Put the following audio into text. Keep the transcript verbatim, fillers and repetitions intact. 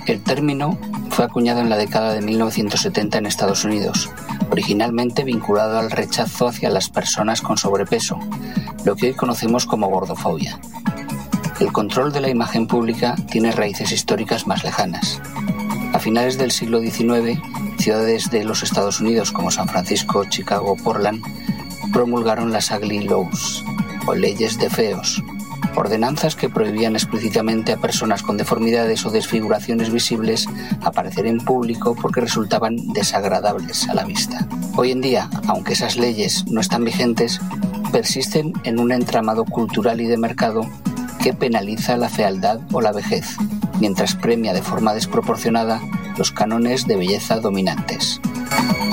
El término fue acuñado en la década de mil novecientos setenta en Estados Unidos, originalmente vinculado al rechazo hacia las personas con sobrepeso, lo que hoy conocemos como gordofobia. El control de la imagen pública tiene raíces históricas más lejanas. A finales del siglo diecinueve, ciudades de los Estados Unidos como San Francisco, Chicago o Portland promulgaron las Ugly Laws, o leyes de feos, ordenanzas que prohibían explícitamente a personas con deformidades o desfiguraciones visibles aparecer en público porque resultaban desagradables a la vista. Hoy en día, aunque esas leyes no están vigentes, persisten en un entramado cultural y de mercado que penaliza la fealdad o la vejez, mientras premia de forma desproporcionada los cánones de belleza dominantes.